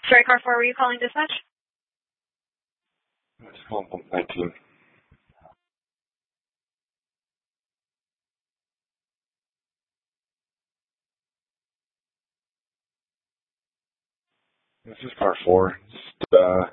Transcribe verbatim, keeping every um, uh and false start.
Sorry, car four, were you calling dispatch? It's one nineteen. This is car four. Just, uh,